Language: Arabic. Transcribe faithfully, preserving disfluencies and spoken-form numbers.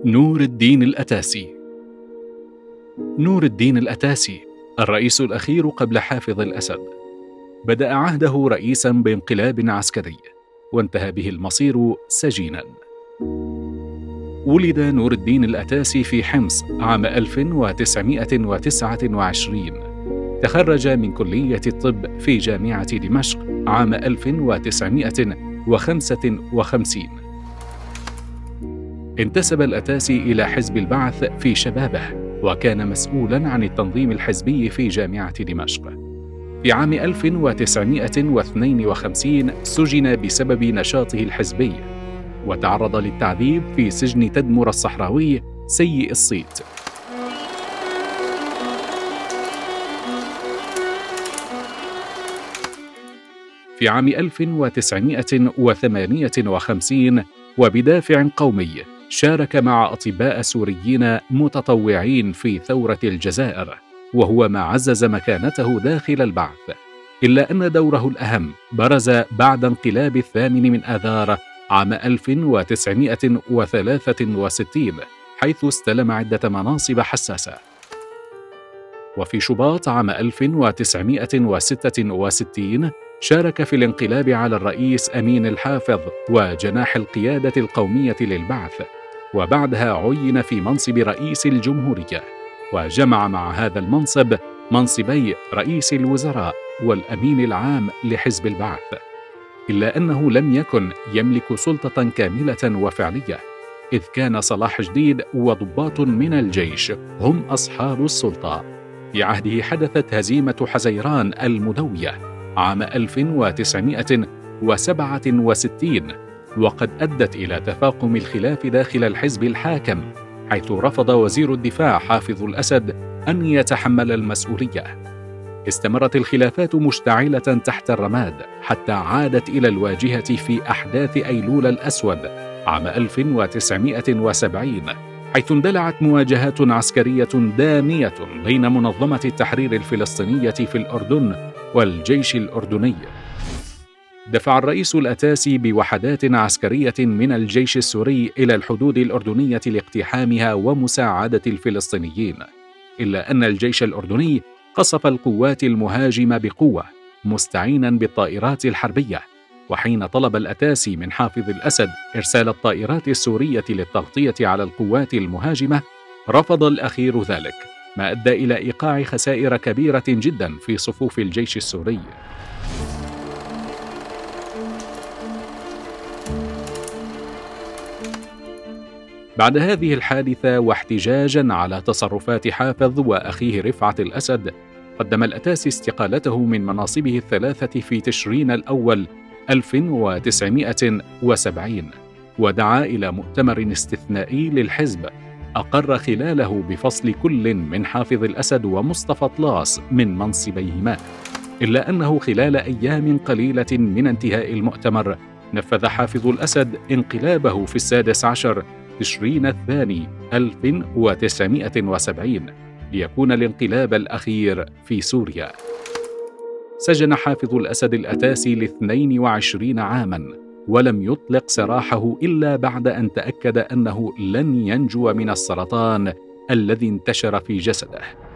نور الدين الأتاسي. نور الدين الأتاسي الرئيس الأخير قبل حافظ الأسد، بدأ عهده رئيسا بانقلاب عسكري وانتهى به المصير سجينا. ولد نور الدين الأتاسي في حمص عام ألف وتسعمائة وتسعة وعشرين. تخرج من كلية الطب في جامعة دمشق عام ألف وتسعمائة وخمسة وخمسين. انتسب الأتاسي إلى حزب البعث في شبابه، وكان مسؤولاً عن التنظيم الحزبي في جامعة دمشق. في عام ألف وتسعمائة واثنين وخمسين سجن بسبب نشاطه الحزبي، وتعرض للتعذيب في سجن تدمر الصحراوي سيء الصيت. في عام ألف وتسعمائة وثمانية وخمسين وبدافع قومي شارك مع أطباء سوريين متطوعين في ثورة الجزائر، وهو ما عزز مكانته داخل البعث، إلا أن دوره الأهم برز بعد انقلاب الثامن من آذار عام ألف وتسعمائة وثلاثة وستين، حيث استلم عدة مناصب حساسة. وفي شباط عام ألف وتسعمائة وستة وستين شارك في الانقلاب على الرئيس أمين الحافظ وجناح القيادة القومية للبعث، وبعدها عين في منصب رئيس الجمهورية، وجمع مع هذا المنصب منصبي رئيس الوزراء والأمين العام لحزب البعث، إلا أنه لم يكن يملك سلطة كاملة وفعلية، إذ كان صلاح جديد وضباط من الجيش هم أصحاب السلطة. في عهده حدثت هزيمة حزيران المدوية عام ألف وتسعمائة وسبعة وستين، وقد أدت إلى تفاقم الخلاف داخل الحزب الحاكم، حيث رفض وزير الدفاع حافظ الأسد أن يتحمل المسؤولية. استمرت الخلافات مشتعلة تحت الرماد حتى عادت إلى الواجهة في أحداث أيلول الأسود عام ألف وتسعمائة وسبعين، حيث اندلعت مواجهات عسكرية دامية بين منظمة التحرير الفلسطينية في الأردن والجيش الأردني. دفع الرئيس الأتاسي بوحدات عسكرية من الجيش السوري إلى الحدود الأردنية لاقتحامها ومساعدة الفلسطينيين، إلا أن الجيش الأردني قصف القوات المهاجمة بقوة مستعينا بالطائرات الحربية. وحين طلب الأتاسي من حافظ الأسد إرسال الطائرات السورية للتغطية على القوات المهاجمة، رفض الأخير ذلك، ما أدى إلى إيقاع خسائر كبيرة جدا في صفوف الجيش السوري. بعد هذه الحادثة واحتجاجا على تصرفات حافظ وأخيه رفعت الأسد، قدم الأتاسي استقالته من مناصبه الثلاثة في تشرين الأول ألف وتسعمائة وسبعين، ودعا إلى مؤتمر استثنائي للحزب أقر خلاله بفصل كل من حافظ الأسد ومصطفى طلاس من منصبيهما، إلا أنه خلال أيام قليلة من انتهاء المؤتمر نفذ حافظ الأسد انقلابه في السادس عشر تشرين الثاني ألف وتسعمائة وسبعين، ليكون الانقلاب الأخير في سوريا. سجن حافظ الأسد الأتاسي لاثنين وعشرين عاماً، ولم يطلق سراحه إلا بعد أن تأكد أنه لن ينجو من السرطان الذي انتشر في جسده.